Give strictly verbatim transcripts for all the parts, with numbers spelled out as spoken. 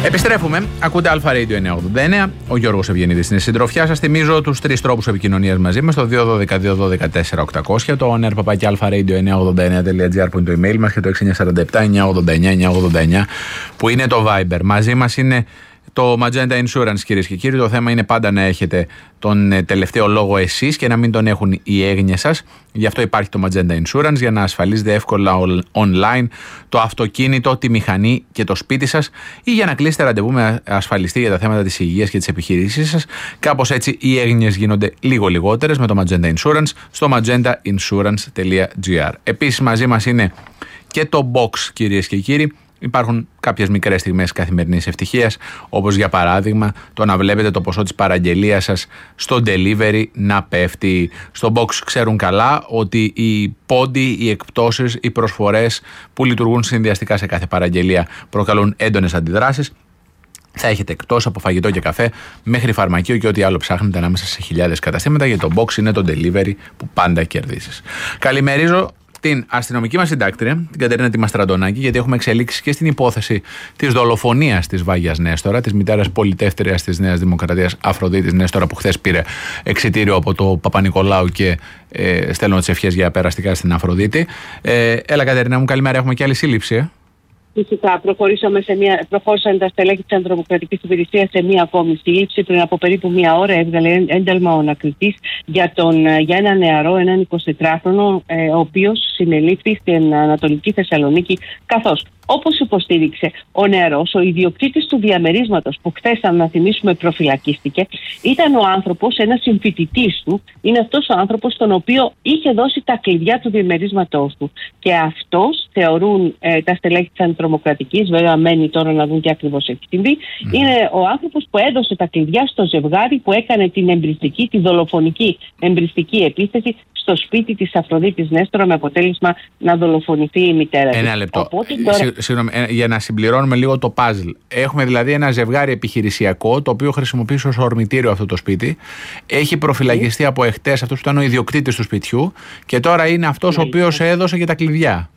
Επιστρέφουμε. Ακούτε Αλφα Radio εννιακόσια ογδόντα εννέα. Ο Γιώργος Ευγενίδης στην συντροφιά σας. Θυμίζω τους τρεις τρόπους επικοινωνίας μαζί μας: το δύο ένα δύο δύο ένα δύο τέσσερα οκτακόσια, το on air παπάκι αλφα radio εννιακόσια ογδόντα εννέα τελεία τζι άρ που είναι το email μας και το έξι εννιά τέσσερα επτά εννιακόσια ογδόντα εννέα εννιακόσια ογδόντα εννέα που είναι το Viber. Μαζί μας είναι το Magenta Insurance, κυρίες και κύριοι. Το θέμα είναι πάντα να έχετε τον τελευταίο λόγο εσείς και να μην τον έχουν οι έγνοιες σας. Γι' αυτό υπάρχει το Magenta Insurance, για να ασφαλίζετε εύκολα online το αυτοκίνητο, τη μηχανή και το σπίτι σας, ή για να κλείσετε ραντεβού με ασφαλιστή για τα θέματα της υγείας και της επιχείρησής σας. Κάπως έτσι οι έγνοιες γίνονται λίγο λιγότερες με το Magenta Insurance στο magenta insurance τελεία τζι άρ. Επίσης μαζί μας είναι και το Box, κυρίες και κύριοι. Υπάρχουν κάποιες μικρές στιγμές καθημερινής ευτυχίας, όπως για παράδειγμα το να βλέπετε το ποσό της παραγγελίας σας στο delivery να πέφτει. Στο Box ξέρουν καλά ότι οι πόντοι, οι εκπτώσεις, οι προσφορές που λειτουργούν συνδυαστικά σε κάθε παραγγελία προκαλούν έντονες αντιδράσεις. Θα έχετε εκτός από φαγητό και καφέ μέχρι φαρμακείο και ό,τι άλλο ψάχνετε ανάμεσα σε χιλιάδες καταστήματα, γιατί το Box είναι το delivery που πάντα κερδίζεις. Καλημερίζω την αστυνομική μας συντάκτρια, την Κατερίνα τη Μαστραντονάκη, γιατί έχουμε εξελίξει και στην υπόθεση της δολοφονίας της Βάγιας Νέστορα, της μητέρας πολιτεύτριας της Νέας Δημοκρατίας Αφροδίτης Νέστορα, που χθες πήρε εξιτήριο από το Παπα-Νικολάου και ε, στέλνω τις ευχές για περαστικά στην Αφροδίτη. Ε, έλα, Κατερίνα μου, καλημέρα. Έχουμε και άλλη σύλληψη. Ε? Φυσικά, προχωρήσαμε σε μια, προχώρησαν τα στελέχη της Αντιτρομοκρατικής Υπηρεσίας σε μία ακόμη σύλληψη. Πριν από περίπου μία ώρα έβγαλε ένταλμα ο ανακριτής για, για ένα νεαρό, έναν εικοσιτετράχρονο, ε, ο οποίος συνελήφθη στην Ανατολική Θεσσαλονίκη, καθώς, όπως υποστήριξε ο νεαρός, ο ιδιοκτήτης του διαμερίσματος που χθες, να θυμίσουμε, προφυλακίστηκε, ήταν ο άνθρωπος, ένας συμφοιτητής του, είναι αυτός ο άνθρωπος τον οποίο είχε δώσει τα κλειδιά του διαμερίσματός του. Και αυτός, θεωρούν ε, τα στελέχη της Αντιτρομοκρατικής, βέβαια μένει τώρα να δουν τι ακριβώς έχει συμβεί, mm. είναι ο άνθρωπος που έδωσε τα κλειδιά στο ζευγάρι που έκανε την εμπριστική, τη δολοφονική εμπριστική επίθεση στο σπίτι της Αφροδίτης Νέστορα, με αποτέλεσμα να δολοφονηθεί η μητέρα της. Ένα λεπτό. Οπότε, τώρα... Συγγνώμη, για να συμπληρώνουμε λίγο το puzzle. Έχουμε δηλαδή ένα ζευγάρι επιχειρησιακό, το οποίο χρησιμοποιήσει ως ορμητήριο αυτό το σπίτι. Έχει προφυλακιστεί mm. από εχθές αυτός που ήταν ο ιδιοκτήτης του σπιτιού και τώρα είναι αυτός mm. ο οποίος έδωσε και τα κλειδιά.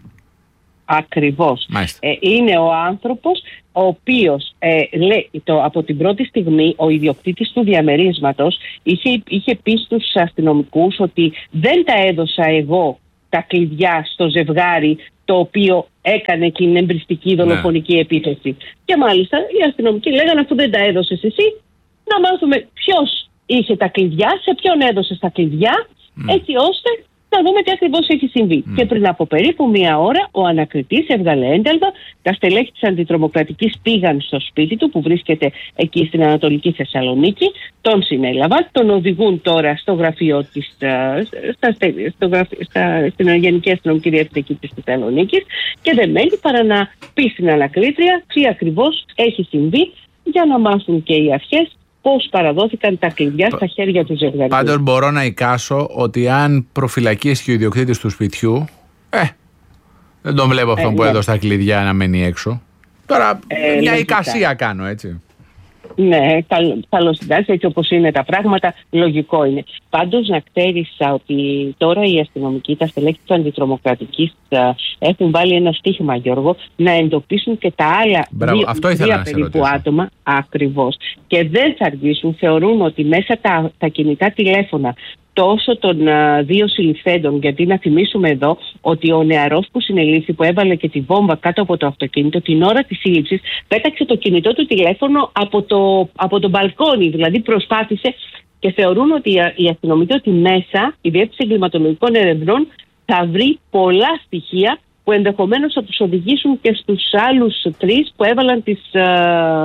Ακριβώς. Ε, είναι ο άνθρωπος ο οποίος ε, λέει, το, από την πρώτη στιγμή ο ιδιοκτήτης του διαμερίσματος είχε, είχε πει στους αστυνομικούς ότι δεν τα έδωσα εγώ τα κλειδιά στο ζευγάρι το οποίο έκανε την εμπριστική δολοφονική ναι. επίθεση. Και μάλιστα οι αστυνομικοί λέγανε, αφού δεν τα έδωσες εσύ, να μάθουμε ποιος είχε τα κλειδιά, σε ποιον έδωσες τα κλειδιά, mm. έτσι ώστε να δούμε τι ακριβώς έχει συμβεί. Mm. Και πριν από περίπου μία ώρα ο ανακριτής έβγαλε ένταλμα. Τα στελέχη της Αντιτρομοκρατικής πήγαν στο σπίτι του που βρίσκεται εκεί στην Ανατολική Θεσσαλονίκη. Τον συνέλαβαν, τον οδηγούν τώρα στο γραφείο της, στα, στο γραφείο, στα, στην Γενική Αστυνομική Διεύθυνση εκεί της Θεσσαλονίκης, και δεν μένει παρά να πει στην ανακρίτρια τι ακριβώς έχει συμβεί, για να μάθουν και οι αρχές πώς παραδόθηκαν τα κλειδιά στα χέρια του ζευγαριού. Πάντως μπορώ να εικάσω ότι αν προφυλακίσει και ο ιδιοκτήτης του σπιτιού, ε, δεν τον βλέπω αυτόν ε, που ναι. έδωσε τα κλειδιά να μένει έξω. Τώρα ε, μια εικασία κάνω, έτσι. Ναι, καλώς συντάξει, έτσι όπως είναι τα πράγματα, λογικό είναι. Πάντως να ξέρεις ότι τώρα οι αστυνομικοί, τα στελέχη της Αντιτρομοκρατικής, έχουν βάλει ένα στίχημα, Γιώργο, να εντοπίσουν και τα άλλα Μπράβο, δύο, αυτό ήθελα να περίπου ρωτήσω. Άτομα, ακριβώς. Και δεν θα αργήσουν, θεωρούν ότι μέσα τα, τα κινητά τηλέφωνα τόσο των α, δύο συλληφθέντων, γιατί να θυμίσουμε εδώ ότι ο νεαρός που συνελήφθη, που έβαλε και τη βόμβα κάτω από το αυτοκίνητο, την ώρα της σύλληψης πέταξε το κινητό του τηλέφωνο από το, από το μπαλκόνι, δηλαδή προσπάθησε, και θεωρούν ότι οι αστυνομικοί ότι μέσα η Διεύθυνση Εγκληματολογικών Ερευνών θα βρει πολλά στοιχεία που ενδεχομένως θα τους οδηγήσουν και στους άλλους τρεις που έβαλαν τις... Α,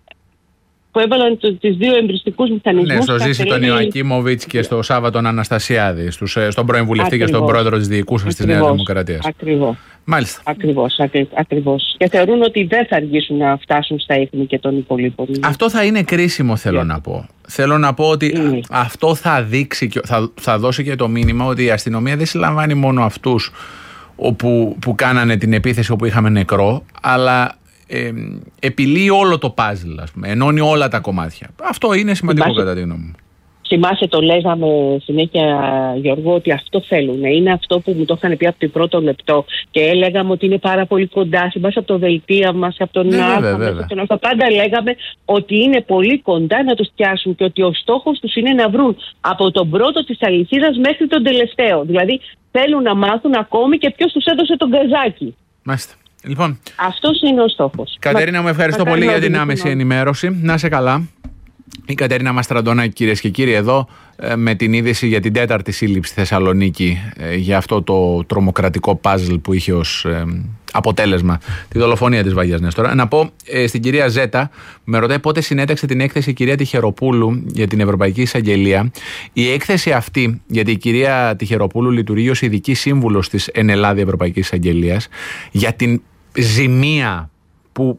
που έβαλαν το, τις δύο εμπριστικούς μηχανισμούς. Ναι, στο Ζήση τον Ιωακίμοβιτς και στο Σάββα τον Αναστασιάδη, στους, στον πρώην βουλευτή και στον πρόεδρο της διοικούσας της Νέας Δημοκρατίας. Ακριβώς. Μάλιστα. Ακριβώς, ακρι, ακριβώς. Και θεωρούν ότι δεν θα αργήσουν να φτάσουν στα ίχνη και των υπολείπων. Αυτό θα είναι κρίσιμο, θέλω yeah. να πω. Θέλω να πω ότι mm. αυτό θα δείξει, θα, θα δώσει και το μήνυμα ότι η αστυνομία δεν συλλαμβάνει μόνο αυτούς όπου, που κάνανε την επίθεση όπου είχαμε νεκρό, αλλά Ε, επιλύει όλο το puzzle, ας πούμε, ενώνει όλα τα κομμάτια. Αυτό είναι σημαντικό κατά τη γνώμη μου. θυμάσαι, το λέγαμε συνέχεια, Γιώργο, ότι αυτό θέλουν. Είναι αυτό που μου το είχαν πει από το πρώτο λεπτό. Και λέγαμε ότι είναι πάρα πολύ κοντά, θυμάσαι από το δελτία μας, από τον Άλφα, από τον Άλφα. Πάντα λέγαμε ότι είναι πολύ κοντά να τους πιάσουν και ότι ο στόχος τους είναι να βρουν από τον πρώτο της αλυσίδας μέχρι τον τελευταίο. Δηλαδή θέλουν να μάθουν ακόμη και ποιος τους έδωσε τον γκαζάκι. Μάλιστα. Λοιπόν, αυτός είναι ο στόχος. Κατερίνα, μου ευχαριστώ πολύ για την άμεση ενημέρωση. Να είσαι καλά. Η Κατερίνα Μαστραντονάκη, κυρίες και κύριοι, εδώ με την είδηση για την τέταρτη σύλληψη Θεσσαλονίκη, για αυτό το τρομοκρατικό παζλ που είχε ως αποτέλεσμα τη δολοφονία της Βαγιάς Νέστορα. Να πω ε, στην κυρία Ζέτα, με ρωτάει πότε συνέταξε την έκθεση η κυρία Τιχεροπούλου για την Ευρωπαϊκή Εισαγγελία. Η έκθεση αυτή, γιατί η κυρία Τιχεροπούλου λειτουργεί ως ειδική σύμβουλος της Ενελλάδη Ευρωπαϊκής Εισαγγελίας, για την ζημία που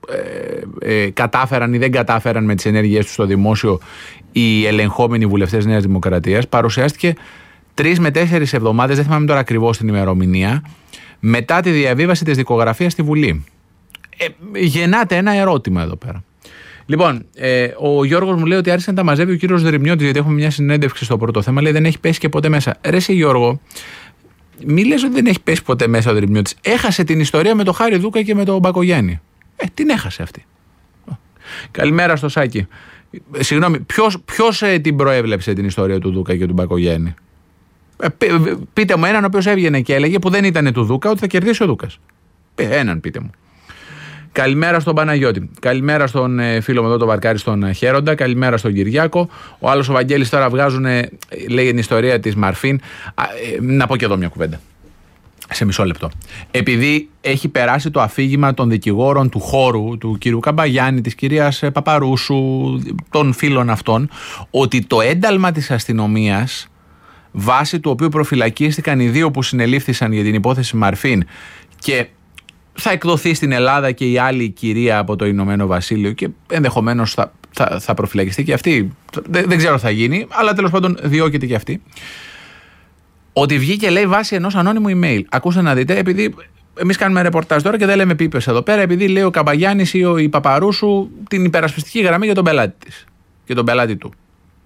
ε, ε, κατάφεραν ή δεν κατάφεραν με τις ενέργειές τους στο δημόσιο οι ελεγχόμενοι βουλευτές Νέας Δημοκρατίας, παρουσιάστηκε τρεις με τέσσερις εβδομάδες, δεν θυμάμαι τώρα ακριβώς την ημερομηνία, μετά τη διαβίβαση της δικογραφίας στη Βουλή. Ε, γεννάται ένα ερώτημα εδώ πέρα. Λοιπόν, ε, ο Γιώργος μου λέει ότι άρχισε να τα μαζεύει ο κύριος Δρυμιώτης, γιατί έχουμε μια συνέντευξη στο πρώτο θέμα. Λέει δεν έχει πέσει και ποτέ μέσα. Ρε εσύ Γιώργο, μη λες ότι δεν έχει πέσει ποτέ μέσα ο Δρυμιώτης. Έχασε την ιστορία με τον Χάρη Δούκα και με τον Μπακογιάννη. Ε, την έχασε αυτή. Καλημέρα στο Σάκη. Συγγνώμη, ποιος, ποιος ε, την προέβλεψε την ιστορία του Δούκα και του Μπακογιάννη? Ε, πείτε μου έναν ο οποίος έβγαινε και έλεγε, που δεν ήταν του Δούκα, ότι θα κερδίσει ο Δούκας. Έναν πείτε μου. Καλημέρα στον Παναγιώτη. Καλημέρα στον ε, φίλο μου εδώ, τον Βαρκάρη, στον Χέροντα. Καλημέρα στον Κυριάκο. Ο άλλος ο Βαγγέλης τώρα βγάζουν, ε, λέει την ιστορία της Μαρφίν. Α, ε, να πω και εδώ μια κουβέντα. Σε μισό λεπτό. Επειδή έχει περάσει το αφήγημα των δικηγόρων του χώρου, του κυρίου Καμπαγιάννη, της κυρίας Παπαρούσου, των φίλων αυτών, ότι το ένταλμα της αστυνομίας, βάσει του οποίου προφυλακίστηκαν οι δύο που συνελήφθησαν για την υπόθεση Μαρφίν και θα εκδοθεί στην Ελλάδα και η άλλη κυρία από το Ηνωμένο Βασίλειο και ενδεχομένως θα, θα, θα προφυλακιστεί και αυτή. Δεν, δεν ξέρω τι θα γίνει, αλλά τέλος πάντων διώκεται και αυτή. Ότι βγήκε, λέει, βάσει ενός ανώνυμου email. Ακούστε να δείτε, επειδή εμείς κάνουμε ρεπορτάζ τώρα και δεν λέμε πίπες εδώ πέρα, επειδή λέει ο Καμπαγιάννης ή ο, η Παπαρούσου την υπερασπιστική γραμμή για τον πελάτη της και τον πελάτη του.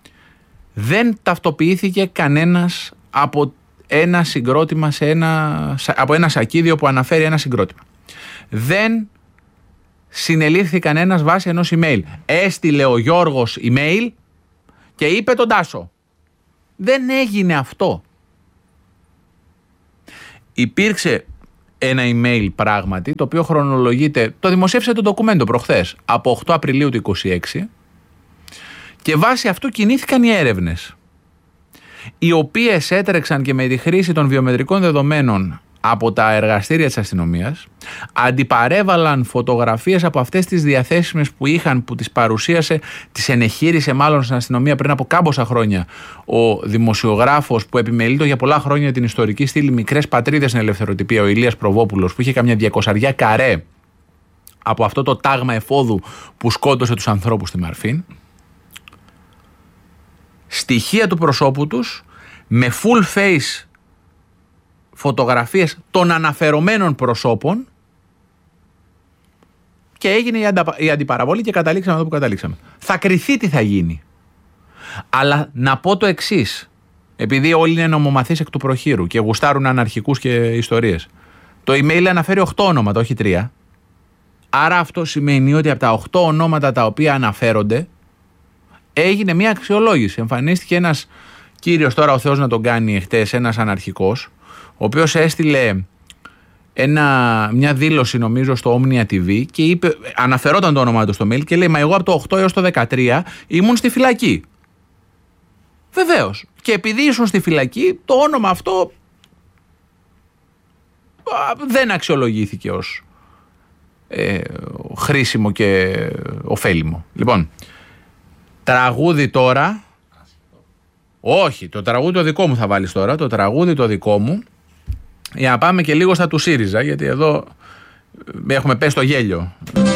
Δεν ταυτοποιήθηκε κανένας από ένα συγκρότημα σε ένα, από ένα σακίδιο που αναφέρει ένα συγκρότημα. Δεν συνελήφθη κανένας βάσει ενός email. Έστειλε ο Γιώργος email και είπε τον Τάσο. Δεν έγινε αυτό. Υπήρξε ένα email πράγματι, το οποίο χρονολογείται, το δημοσίευσε το ντοκουμέντο προχθές, από οκτώ Απριλίου του είκοσι έξι, και βάσει αυτού κινήθηκαν οι έρευνες, οι οποίες έτρεξαν και με τη χρήση των βιομετρικών δεδομένων από τα εργαστήρια της αστυνομίας, αντιπαρέβαλαν φωτογραφίες από αυτές τις διαθέσιμες που είχαν, που τις παρουσίασε, τις ενεχείρισε μάλλον στην αστυνομία πριν από κάμποσα χρόνια ο δημοσιογράφος που επιμελείται για πολλά χρόνια την ιστορική στήλη Μικρές Πατρίδες στην Ελευθεροτυπία, ο Ηλίας Προβόπουλος, που είχε καμιά διακοσαριά καρέ από αυτό το τάγμα εφόδου που σκότωσε τους ανθρώπους στη Μαρφίν. Στοιχεία του προσώπου τους με full face φωτογραφίες των αναφερομένων προσώπων και έγινε η, αντα... η αντιπαραβολή και καταλήξαμε εδώ που καταλήξαμε. Θα κριθεί τι θα γίνει. Αλλά να πω το εξής, επειδή όλοι είναι νομομαθείς εκ του προχείρου και γουστάρουν αναρχικούς και ιστορίες. Το email αναφέρει οκτώ ονόματα, όχι τρία. Άρα αυτό σημαίνει ότι από τα οκτώ ονόματα τα οποία αναφέρονται έγινε μια αξιολόγηση. Εμφανίστηκε ένας κύριος, τώρα ο Θεός να τον κάνει, εχθές, ένας αναρχικός, ο οποίος έστειλε ένα, μια δήλωση νομίζω στο Omnia τι βι και είπε, αναφερόταν το όνομά του στο mail και λέει, μα εγώ από το οκτώ έως το δεκατρία ήμουν στη φυλακή. Βεβαίως. Και επειδή ήσουν στη φυλακή, το όνομα αυτό δεν αξιολογήθηκε ως ε, χρήσιμο και ωφέλιμο. Λοιπόν, τραγούδι τώρα. Όχι, το τραγούδι το δικό μου θα βάλεις τώρα, το τραγούδι το δικό μου, για να πάμε και λίγο στα του ΣΥΡΙΖΑ, γιατί εδώ έχουμε πέσει στο γέλιο.